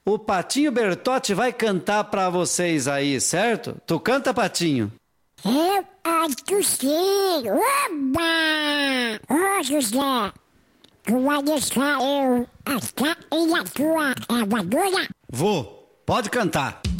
O Patinho Bertotti vai cantar pra vocês aí, certo? Tu canta, Patinho? Eu acho sim! Oba! Ô, José, tu vai deixar eu achar em a tua gravadora? Vou. Pode cantar.